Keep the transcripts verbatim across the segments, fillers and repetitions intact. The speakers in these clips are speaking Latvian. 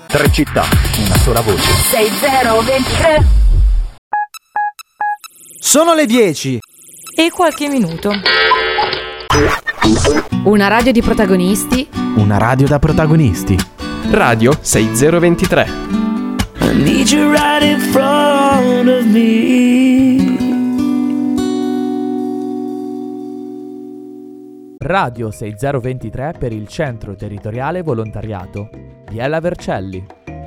Tre città, una sola voce. sei zero ventitré. Sono le dieci e qualche minuto. Una radio di protagonisti. Una radio da protagonisti. Radio sei zero ventitré. I need you right in front of me. Radio sei zero ventitré per il Centro Territoriale Volontariato Biella Vercelli.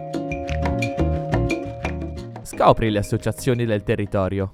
Scopri le associazioni del territorio.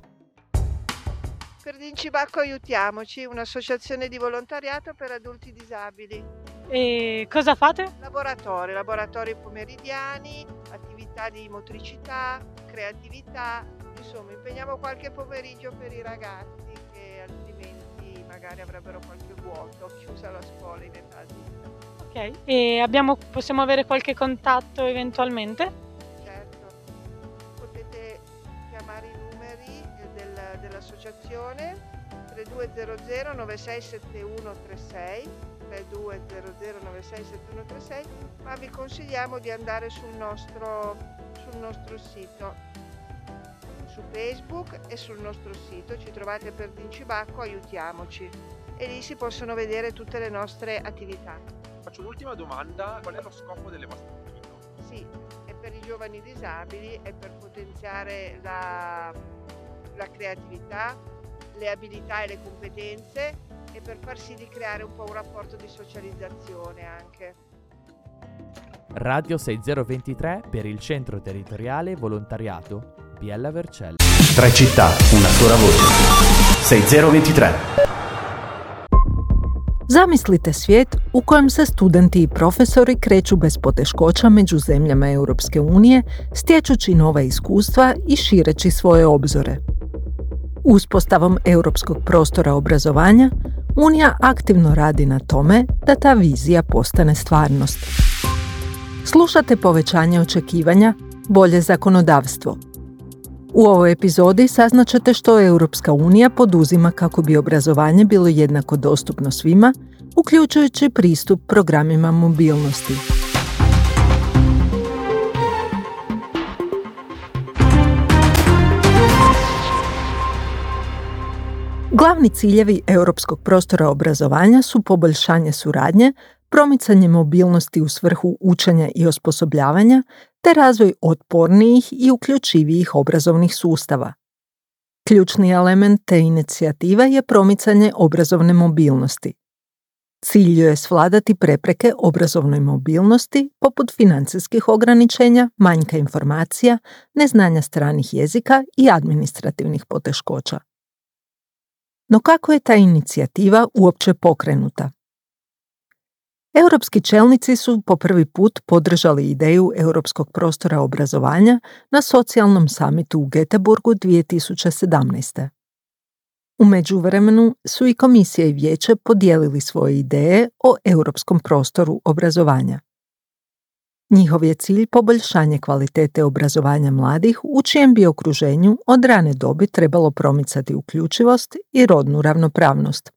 Cibacco Aiutiamoci, un'associazione di volontariato per adulti disabili. E cosa fate? Laboratori, laboratori pomeridiani, attività di motricità, creatività, insomma impegniamo qualche pomeriggio per i ragazzi che altrimenti magari avrebbero qualche vuoto, chiusa la scuola in età adulta. Ok, e abbiamo, possiamo avere qualche contatto eventualmente? Certo, potete chiamare i numeri del, dell'associazione tre due zero zero nove sei sette uno tre sei tre due zero zero nove sei sette uno tre sei, ma vi consigliamo di andare sul nostro, sul nostro sito, su Facebook e sul nostro sito ci trovate per Dincibacco Aiutiamoci e lì si possono vedere tutte le nostre attività. Faccio un'ultima domanda, qual è lo scopo delle vostre attività? Sì, è per i giovani disabili, è per potenziare la, la creatività, le abilità e le competenze e per far sì di creare un po' un rapporto di socializzazione anche. Radio sei zero ventitré per il Centro Territoriale Volontariato Biella Vercelli. Tre città, una sola voce. sei zero ventitré. Zamislite svijet u kojem se studenti i profesori kreću bez poteškoća među zemljama Europske unije, stječući nova iskustva i šireći svoje obzore. Uspostavom europskog prostora obrazovanja, Unija aktivno radi na tome da ta vizija postane stvarnost. Slušate povećanje očekivanja, bolje zakonodavstvo. U ovoj epizodi saznaćete što Europska unija poduzima kako bi obrazovanje bilo jednako dostupno svima, uključujući pristup programima mobilnosti. Glavni ciljevi europskog prostora obrazovanja su poboljšanje suradnje, promicanje mobilnosti u svrhu učenja i osposobljavanja, te razvoj otpornijih i uključivijih obrazovnih sustava. Ključni element te inicijative je promicanje obrazovne mobilnosti. Cilj je svladati prepreke obrazovnoj mobilnosti poput financijskih ograničenja, manjka informacija, neznanja stranih jezika i administrativnih poteškoća. No kako je ta inicijativa uopće pokrenuta? Europski čelnici su po prvi put podržali ideju europskog prostora obrazovanja na socijalnom samitu u Göteborgu dvije tisuće sedamnaeste. U međuvremenu su i komisija i vijeće podijelili svoje ideje o europskom prostoru obrazovanja. Njihov je cilj poboljšanje kvalitete obrazovanja mladih u čijem bi okruženju od rane dobi trebalo promicati uključivost i rodnu ravnopravnost.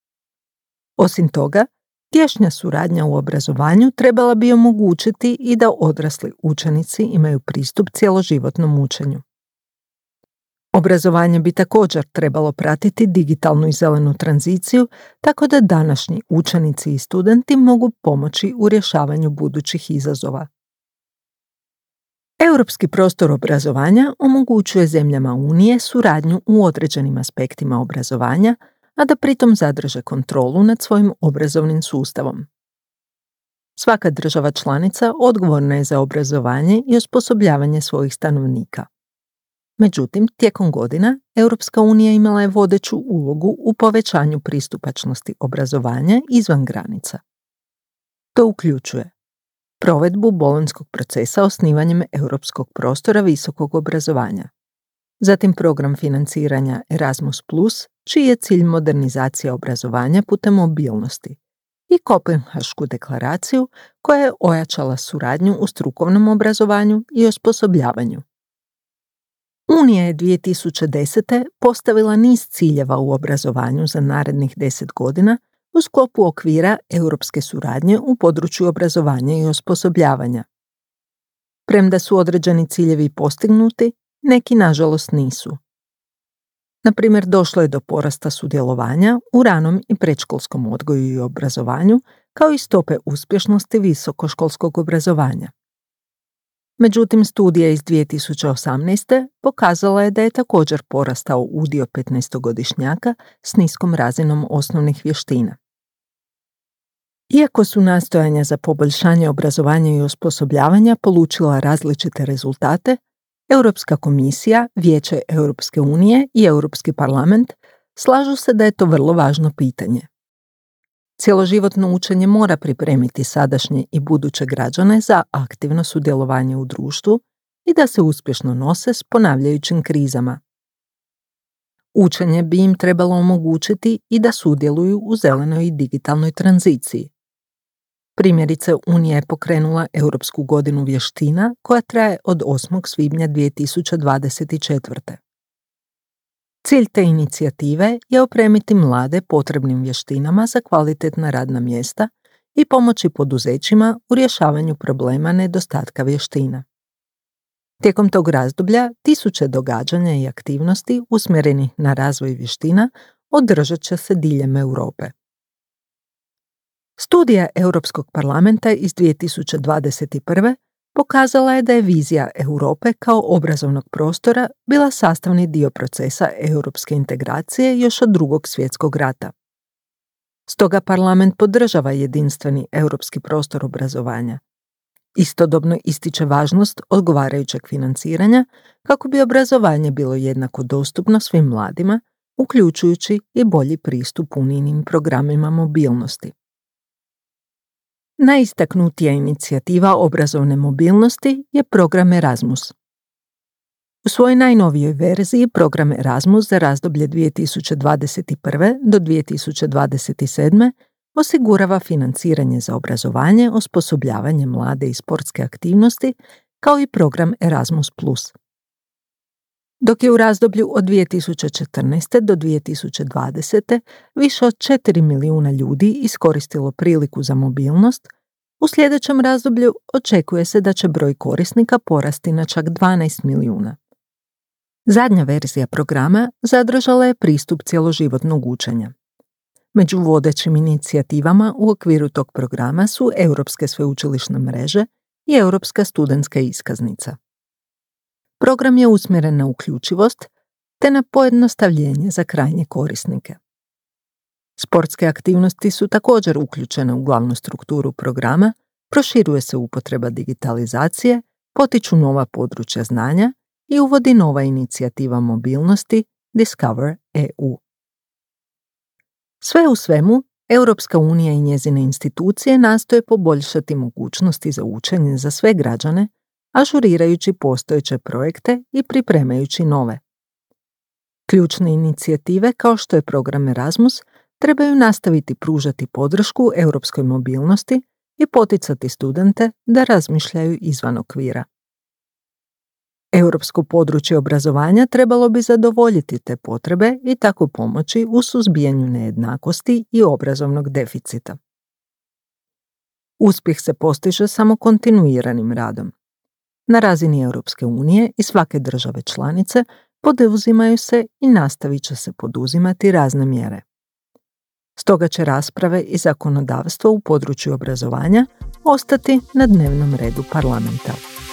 Osim toga, tješnja suradnja u obrazovanju trebala bi omogućiti i da odrasli učenici imaju pristup cjeloživotnom učenju. Obrazovanje bi također trebalo pratiti digitalnu i zelenu tranziciju, tako da današnji učenici i studenti mogu pomoći u rješavanju budućih izazova. Europski prostor obrazovanja omogućuje zemljama Unije suradnju u određenim aspektima obrazovanja, a da pritom zadrže kontrolu nad svojim obrazovnim sustavom. Svaka država članica odgovorna je za obrazovanje i osposobljavanje svojih stanovnika. Međutim, tijekom godina Europska unija imala je vodeću ulogu u povećanju pristupačnosti obrazovanja izvan granica. To uključuje provedbu bolonjskog procesa osnivanjem Europskog prostora visokog obrazovanja, zatim program financiranja Erasmus plus, čiji je cilj modernizacija obrazovanja putem mobilnosti, i Kopenhašku deklaraciju koja je ojačala suradnju u strukovnom obrazovanju i osposobljavanju. Unija je dvije tisuće desete postavila niz ciljeva u obrazovanju za narednih deset godina u sklopu okvira europske suradnje u području obrazovanja i osposobljavanja. Premda su određeni ciljevi postignuti, neki nažalost nisu. Na primjer, došlo je do porasta sudjelovanja u ranom i predškolskom odgoju i obrazovanju, kao i stope uspješnosti visokoškolskog obrazovanja. Međutim, studija iz dvije tisuće osamnaeste. pokazala je da je također porastao udio petnaestogodišnjaka s niskom razinom osnovnih vještina. Iako su nastojanja za poboljšanje obrazovanja i osposobljavanja polučila različite rezultate, Europska komisija, Vijeće Europske unije i Europski parlament slažu se da je to vrlo važno pitanje. Cjeloživotno učenje mora pripremiti sadašnje i buduće građane za aktivno sudjelovanje u društvu i da se uspješno nose s ponavljajućim krizama. Učenje bi im trebalo omogućiti i da sudjeluju u zelenoj i digitalnoj tranziciji. Primjerice, Unija je pokrenula Europsku godinu vještina koja traje od osmog svibnja dvije tisuće dvadeset četvrte. Cilj te inicijative je opremiti mlade potrebnim vještinama za kvalitetna radna mjesta i pomoći poduzećima u rješavanju problema nedostatka vještina. Tijekom tog razdoblja tisuće događanja i aktivnosti usmjerenih na razvoj vještina održat će se diljem Europe. Studija Europskog parlamenta iz dvije tisuće dvadeset prve. pokazala je da je vizija Europe kao obrazovnog prostora bila sastavni dio procesa europske integracije još od Drugog svjetskog rata. Stoga parlament podržava jedinstveni europski prostor obrazovanja. Istodobno ističe važnost odgovarajućeg financiranja kako bi obrazovanje bilo jednako dostupno svim mladima, uključujući i bolji pristup unijnim programima mobilnosti. Najistaknutija inicijativa obrazovne mobilnosti je program Erasmus. U svojoj najnovijoj verziji program Erasmus za razdoblje dvije tisuće dvadeset prve. do dvije tisuće dvadeset sedme. osigurava financiranje za obrazovanje, osposobljavanje mlade i sportske aktivnosti, kao i program Erasmus plus. Dok je u razdoblju od dvije tisuće četrnaeste. do dvije tisuće dvadesete. više od četiri milijuna ljudi iskoristilo priliku za mobilnost, u sljedećem razdoblju očekuje se da će broj korisnika porasti na čak dvanaest milijuna. Zadnja verzija programa zadržala je pristup cjeloživotnog učenja. Među vodećim inicijativama u okviru tog programa su Europske sveučilišne mreže i Europska studentska iskaznica. Program je usmjeren na uključivost te na pojednostavljenje za krajnje korisnike. Sportske aktivnosti su također uključene u glavnu strukturu programa, proširuje se upotreba digitalizacije, potiču nova područja znanja i uvodi nova inicijativa mobilnosti Discover E U. Sve u svemu, Europska unija i njezine institucije nastoje poboljšati mogućnosti za učenje za sve građane, ažurirajući postojeće projekte i pripremajući nove. Ključne inicijative kao što je program Erasmus trebaju nastaviti pružati podršku europskoj mobilnosti i poticati studente da razmišljaju izvan okvira. Europsko područje obrazovanja trebalo bi zadovoljiti te potrebe i tako pomoći u suzbijanju nejednakosti i obrazovnog deficita. Uspjeh se postiže samo kontinuiranim radom. Na razini Europske unije i svake države članice poduzimaju se i nastavit će se poduzimati razne mjere. Stoga će rasprave i zakonodavstvo u području obrazovanja ostati na dnevnom redu parlamenta.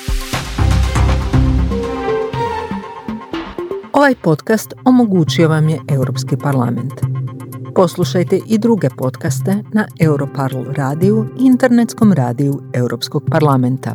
Ovaj podcast omogućio vam je Europski parlament. Poslušajte i druge podcaste na Europarl radiju i internetskom radiju Europskog parlamenta.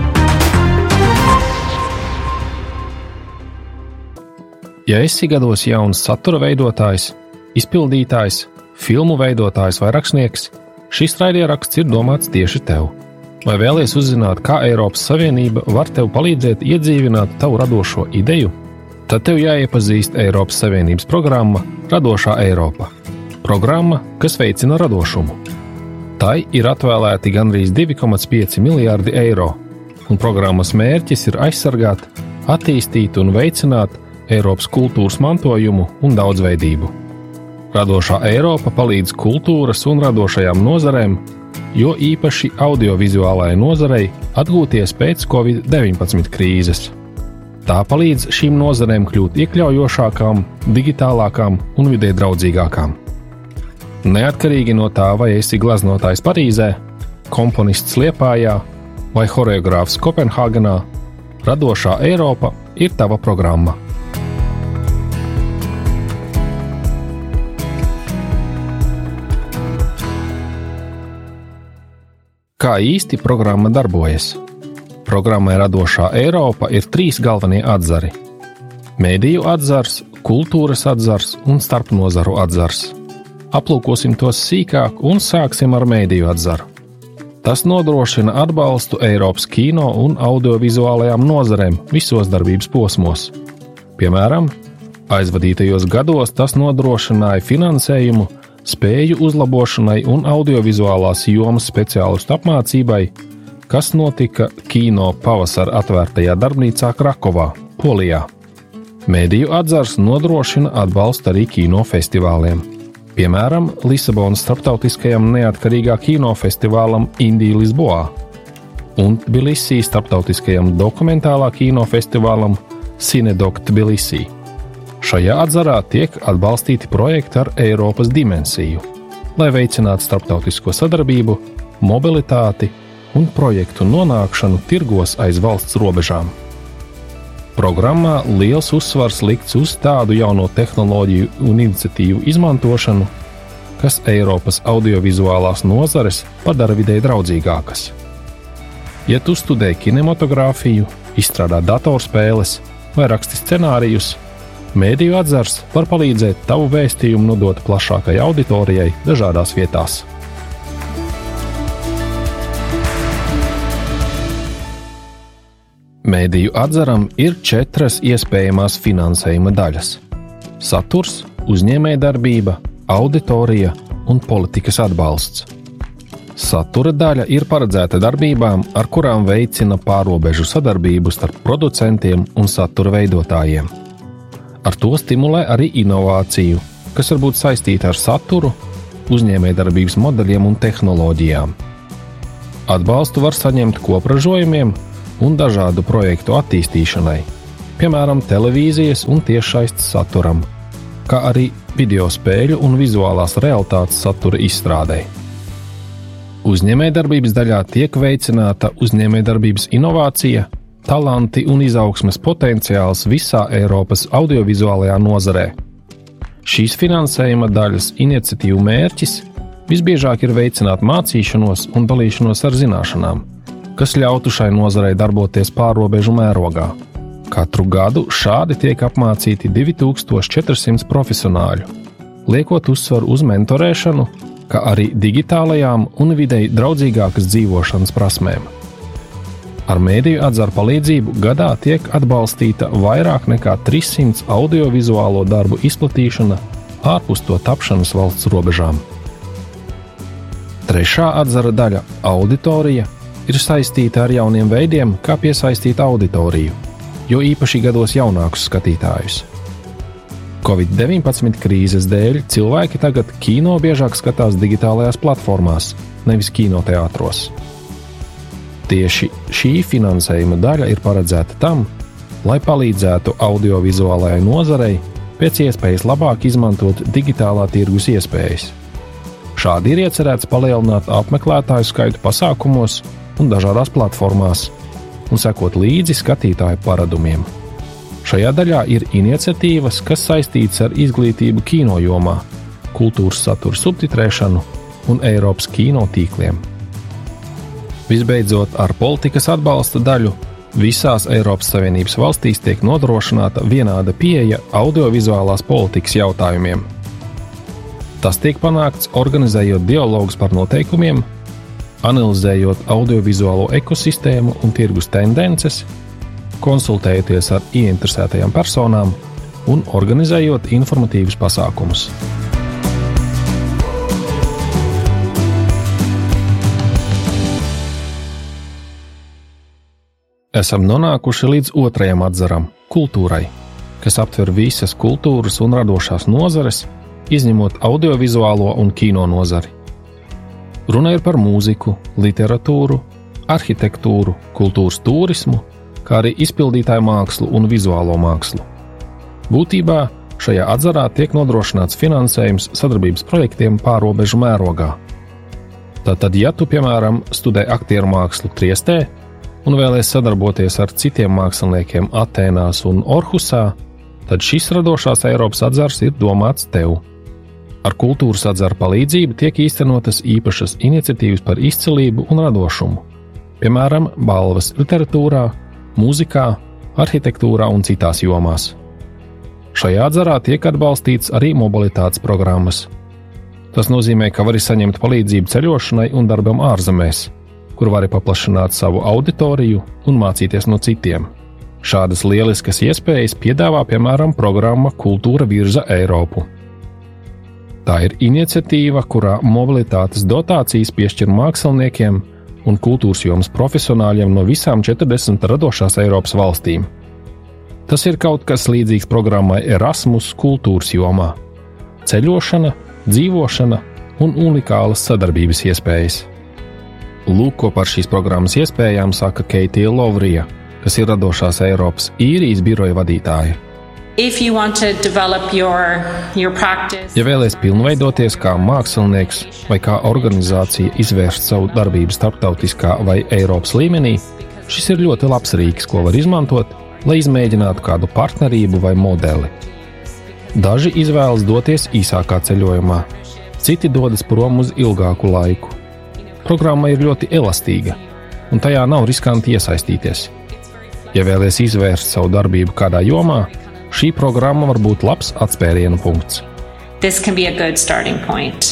Ja esi gados jauns satura veidotājs, izpildītājs, filmu veidotājs vai rakstnieks, šis raidieraksts ir domāts tieši tev. Vai vēlies uzzināt, kā Eiropas Savienība var tev palīdzēt iedzīvināt tavu radošo ideju? Tad tev jāiepazīst Eiropas Savienības programma Radošā Eiropa. Programma, kas veicina radošumu. Tai ir atvēlēti gandrīz divi komats pieci miljārdi eiro, un programmas mērķis ir aizsargāt, attīstīt un veicināt Eiropas kultūras mantojumu un daudzveidību. Radošā Eiropa palīdz kultūras un radošajām nozarēm jo īpaši audiovizuālajai nozarei atgūties pēc covid deviņpadsmit krīzes. Tā palīdz šīm nozarēm kļūt iekļaujošākām, digitālākām un vidē draudzīgākām. Neatkarīgi no tā, vai esi glaznotājs Parīzē, komponists Liepājā vai horeogrāfs Kopenhāgenā, Radošā Eiropa ir tava programma. Kā īsti programma darbojas? Programmai Radošā Eiropa ir trīs galvenie atzari – mediju atzars, kultūras atzars un starpnozaru atzars. Aplūkosim tos sīkāk un sāksim ar mediju atzaru. Tas nodrošina atbalstu Eiropas kino un audiovizuālajām nozarēm visos darbības posmos. Piemēram, aizvadītajos gados tas nodrošināja finansējumu spēju uzlabošanai un audiovizuālās jomas speciālistu apmācībai, kas notika kino pavasara atvērtajā darbnīcā Krakovā, Polijā. Mediju atzars nodrošina atbalstu arī kino festivāliem. Piemēram, Lisabonas starptautiskajam neatkarīgā kinofestivālam Indija Lisboā un Tbilisī starptautiskajam dokumentālā kinofestivālam Cinedoc Tbilisī. Šajā atzarā tiek atbalstīti projekti ar Eiropas dimensiju, lai veicinātu starptautisko sadarbību, mobilitāti un projektu nonākšanu tirgos aiz valsts robežām. Programmā liels uzsvars likts uz tādu jauno tehnoloģiju un iniciatīvu izmantošanu, kas Eiropas audiovizuālās nozares padara videi draudzīgākas. Ja tu studē kinematogrāfiju, izstrādā datorspēles vai raksti scenārijus, mediju atzars var palīdzēt tavu vēstījumu nodot plašākai auditorijai dažādās vietās. Mediju atzaram ir četras iespējamās finansējuma daļas – saturs, uzņēmējdarbība, auditorija un politikas atbalsts. Satura daļa ir paredzēta darbībām, ar kurām veicina pārrobežu sadarbību starp producentiem un satura veidotājiem. Ar to stimulē arī inovāciju, kas var būt saistīta ar saturu, uzņēmējdarbības modeļiem un tehnoloģijām. Atbalstu var saņemt kopražojumiem un dažādu projektu attīstīšanai, piemēram, televīzijas un tiešsaistes saturam, kā arī video spēļu un vizuālās realitātes satura izstrādei. Uzņēmējdarbības daļā tiek veicināta uzņēmējdarbības inovācija, talanti un izaugsmes potenciāls visā Eiropas audiovizuālajā nozarē. Šīs finansējuma daļas iniciatīvu mērķis visbiežāk ir veicināt mācīšanos un dalīšanos ar zināšanām, kas ļautu šai nozarei darboties pārrobežu mērogā. Katru gadu šādi tiek apmācīti divi tūkstoši četri simti profesionāļu, liekot uzsvaru uz mentorēšanu, kā arī digitālajām un videi draudzīgākas dzīvošanas prasmēm. Ar mediju atzaru palīdzību gadā tiek atbalstīta vairāk nekā trīssimti audiovizuālo darbu izplatīšana ārpus to tapšanas valsts robežām. Trešā atzara daļa – auditorija – ir saistīta ar jauniem veidiem, kā piesaistīt auditoriju, jo īpaši gados jaunākus skatītājus. covid deviņpadsmit krīzes dēļ cilvēki tagad kino biežāk skatās digitālajās platformās, nevis kinoteātros. Tieši šī finansējuma daļa ir paredzēta tam, lai palīdzētu audiovizuālajai nozarei pēc iespējas labāk izmantot digitālā tirgus iespējas. Šādi ir iecerēts palielināt apmeklētāju skaitu pasākumos un dažādās platformās un sekot līdzi skatītāju paradumiem. Šajā daļā ir iniciatīvas, kas saistītas ar izglītību kino jomā, kultūras satura subtitrēšanu un Eiropas kino tīkliem. Visbeidzot, ar politikas atbalsta daļu visās Eiropas Savienības valstīs tiek nodrošināta vienāda pieeja audiovizuālās politikas jautājumiem. Tas tiek panākts organizējot dialogus par noteikumiem, analizējot audiovizuālo ekosistēmu un tirgus tendences, konsultējoties ar ieinteresētajām personām un organizējot informatīvus pasākumus. Esam nonākuši līdz otrajam atzaram – kultūrai, kas aptver visas kultūras un radošās nozares, izņemot audiovizuālo un kino nozari. Runa ir par mūziku, literatūru, arhitektūru, kultūras turismu, kā arī izpildītāju mākslu un vizuālo mākslu. Būtībā šajā atzarā tiek nodrošināts finansējums sadarbības projektiem pārrobežu mērogā. Tātad, ja tu, piemēram, studē aktieru mākslu Triestē un vēlies sadarboties ar citiem māksliniekiem Atēnās un Orhusā, tad šis radošās Eiropas atzars ir domāts tev. Ar kultūras atzaru palīdzību tiek īstenotas īpašas iniciatīvas par izcilību un radošumu, piemēram, balvas literatūrā, mūzikā, arhitektūrā un citās jomās. Šajā atzarā tiek atbalstīts arī mobilitātes programmas. Tas nozīmē, ka vari saņemt palīdzību ceļošanai un darbam ārzemēs, kur vari paplašināt savu auditoriju un mācīties no citiem. Šādas lieliskas iespējas piedāvā, piemēram, programma Kultūra virza Eiropu. Tā ir iniciatīva, kurā mobilitātes dotācijas piešķir māksliniekiem un kultūras jomas profesionāļiem no visām četrdesmit radošās Eiropas valstīm. Tas ir kaut kas līdzīgs programmai Erasmus kultūras jomā – ceļošana, dzīvošana un unikālas sadarbības iespējas. Lūk, ko par šīs programmas iespējām saka Keitija Lovrija, kas ir radošās Eiropas īrijas biroja vadītāja. Your, your practice... Ja vēlies pilnveidoties kā mākslinieks vai kā organizācija izvērst savu darbību starptautiskā vai Eiropas līmenī, šis ir ļoti labs rīks, ko var izmantot, lai izmēģinātu kādu partnerību vai modeli. Daži izvēlas doties īsākā ceļojumā, citi dodas prom uz ilgāku laiku. Programma ir ļoti elastīga, un tajā nav riskanti iesaistīties. Ja vēlies izvērst savu darbību kādā jomā, šī programma var būt labs atspērienu punkts. This can be a good starting point.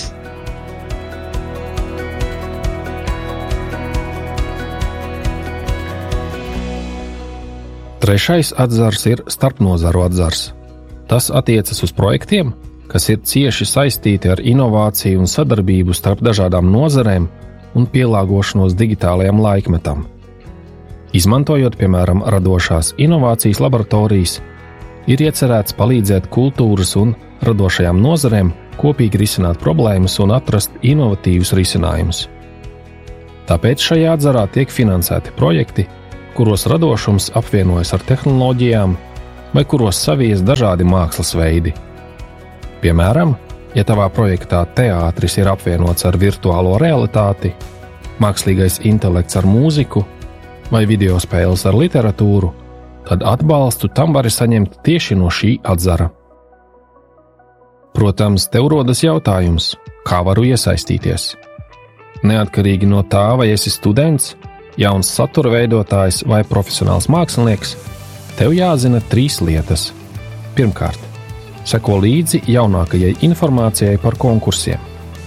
Trešais atzars ir starpnozaru atzars. Tas attiecas uz projektiem, kas ir cieši saistīti ar inovāciju un sadarbību starp dažādām nozarēm un pielāgošanos digitālajam laikmetam. Izmantojot, piemēram, radošās inovācijas laboratorijas, ir iecerēts palīdzēt kultūras un radošajām nozarēm kopīgi risināt problēmas un atrast inovatīvus risinājumus. Tāpēc šajā atzarā tiek finansēti projekti, kuros radošums apvienojas ar tehnoloģijām vai kuros savies dažādi mākslas veidi. Piemēram, ja tavā projektā teātris ir apvienots ar virtuālo realitāti, mākslīgais intelekts ar mūziku vai videospēles ar literatūru, tad atbalstu tam vari saņemt tieši no šī atzara. Protams, tev rodas jautājums, kā varu iesaistīties. Neatkarīgi no tā, vai esi students, jauns satura veidotājs vai profesionāls mākslinieks, tev jāzina trīs lietas. Pirmkārt, seko līdzi jaunākajai informācijai par konkursiem.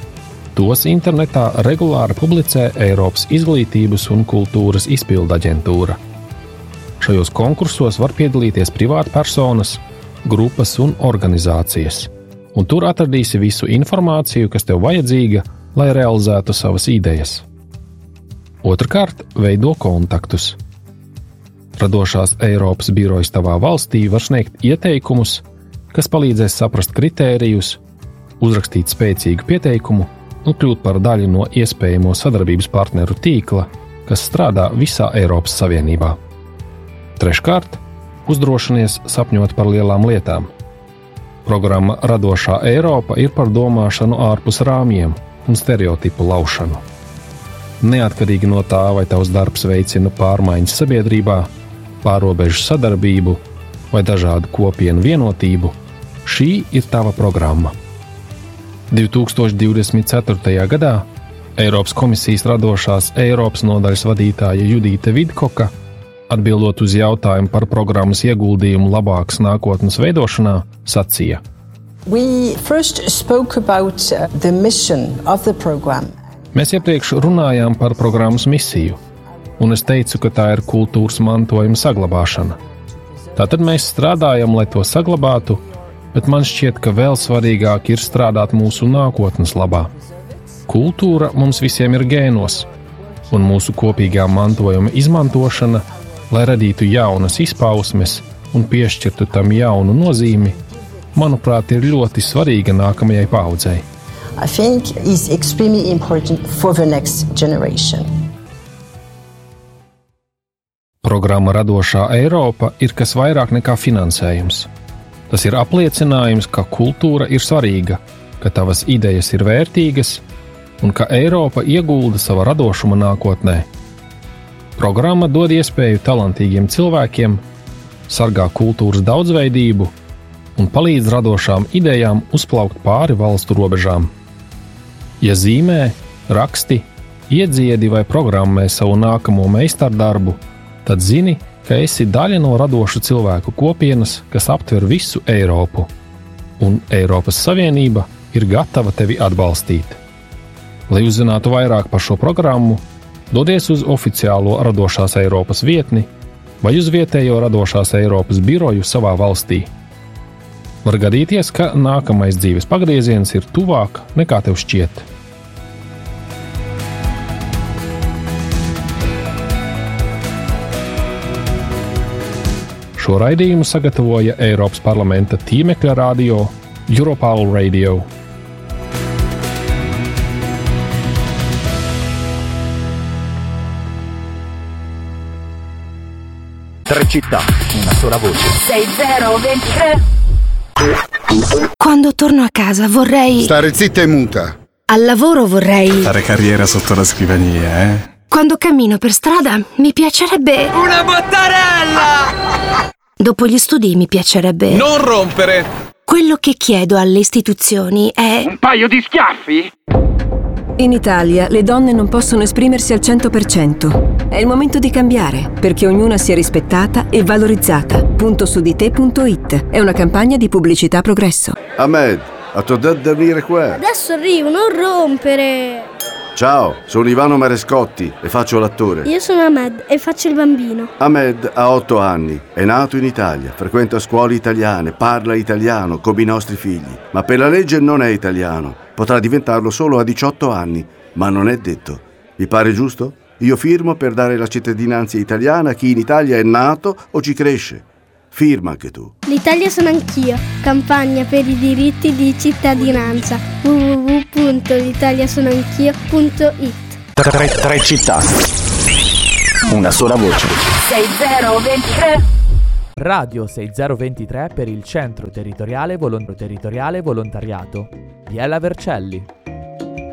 Tos internetā regulāri publicē Eiropas izglītības un kultūras izpildu aģentūra. Šajos konkursos var piedalīties privātpersonas, grupas un organizācijas, un tur atradīsi visu informāciju, kas tev vajadzīga, lai realizētu savas idejas. Otrkārt, veido kontaktus. Radošās Eiropas birojas tavā valstī var sniegt ieteikumus, kas palīdzēs saprast kritērijus, uzrakstīt spēcīgu pieteikumu un kļūt par daļu no iespējamo sadarbības partneru tīkla, kas strādā visā Eiropas Savienībā. Treškārt, uzdrošinies sapņot par lielām lietām. Programma Radošā Eiropa ir par domāšanu ārpus rāmjiem un stereotipu laušanu. Neatkarīgi no tā, vai tavs darbs veicina pārmaiņas sabiedrībā, pārrobežu sadarbību vai dažādu kopienu vienotību, šī ir tava programma. divi tūkstoši divdesmit ceturtajā gadā Eiropas komisijas radošās Eiropas nodaļas vadītāja Judīte Vidkoka, atbildot uz jautājumu par programmas ieguldījumu labākas nākotnes veidošanā, sacīja: We first spoke about the mission of the program. Mēs iepriekš runājām par programmas misiju, un es teicu, ka tā ir kultūras mantojuma saglabāšana. Tātad mēs strādājam, lai to saglabātu, bet man šķiet, ka vēl svarīgāk ir strādāt mūsu nākotnes labā. Kultūra mums visiem ir gēnos, un mūsu kopīgā mantojuma izmantošana, lai radītu jaunas izpausmes un piešķirtu tam jaunu nozīmi, manuprāt, ir ļoti svarīga nākamajai paaudzei. I think is extremely important for the next generation. Programma Radošā Eiropa ir kas vairāk nekā finansējums. Tas ir apliecinājums, ka kultūra ir svarīga, ka tavas idejas ir vērtīgas un ka Eiropa iegulda sava radošuma nākotnē. Programma dod iespēju talantīgiem cilvēkiem, sargā kultūras daudzveidību un palīdz radošām idejām uzplaukt pāri valstu robežām. Ja zīmē, raksti, iedziedi vai programmē savu nākamo meistardarbu, tad zini, ka esi daļa no radošu cilvēku kopienas, kas aptver visu Eiropu, un Eiropas Savienība ir gatava tevi atbalstīt. Lai uzzinātu vairāk par šo programmu, dodies uz oficiālo Radošās Eiropas vietni vai uz vietējo Radošās Eiropas biroju savā valstī. Var gadīties, ka nākamais dzīves pagrieziens ir tuvāk nekā tev šķiet. Šo raidījumu sagatavoja Eiropas parlamenta tīmekļa radio Europal Radio. Tre città, una sola voce. sei zero ventitré. Quando torno a casa vorrei... Stare zitta e muta. Al lavoro vorrei... Fare carriera sotto la scrivania, eh? Quando cammino per strada mi piacerebbe... Una bottarella! Dopo gli studi mi piacerebbe... Non rompere! Quello che chiedo alle istituzioni è... Un paio di schiaffi? In Italia le donne non possono esprimersi al cento per cento. È il momento di cambiare, perché ognuna sia rispettata e valorizzata. punto su di te punto it è una campagna di pubblicità Progresso. Ahmed, ha detto di venire qua. Adesso arrivo, non rompere. Ciao, sono Ivano Marescotti e faccio l'attore. Io sono Ahmed e faccio il bambino. Ahmed ha otto anni, è nato in Italia, frequenta scuole italiane, parla italiano come i nostri figli, ma per la legge non è italiano. Potrà diventarlo solo a diciotto anni, ma non è detto. Vi pare giusto? Io firmo per dare la cittadinanza italiana a chi in Italia è nato o ci cresce. Firma anche tu. L'Italia sono anch'io. Campagna per i diritti di cittadinanza. w w w punto l'italiasonoanchio punto it. Tre, tre città, una sola voce. sei zero ventitré. Radio sei zero ventitré per il Centro Territoriale Volon- Territoriale Volontariato. Biella Vercelli.